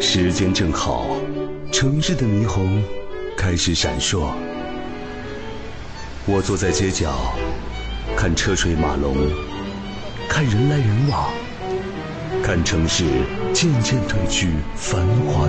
时间正好，城市的霓虹开始闪烁。我坐在街角，看车水马龙，看人来人往，看城市渐渐褪去繁华